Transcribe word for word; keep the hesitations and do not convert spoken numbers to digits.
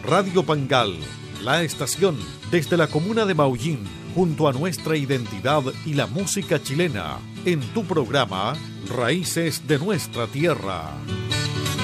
Radio Pangal, la estación desde la comuna de Maullín, junto a nuestra identidad y la música chilena, en tu programa Raíces de Nuestra Tierra.